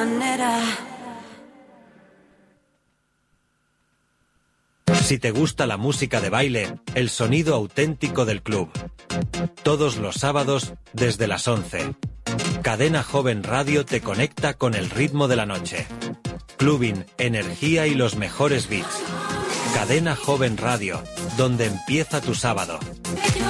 manera. Si te gusta la música de baile, el sonido auténtico del club. Todos los sábados desde las 11. Cadena Joven Radio te conecta con el ritmo de la noche. Clubbing, energía y los mejores beats. Cadena Joven Radio, donde empieza tu sábado.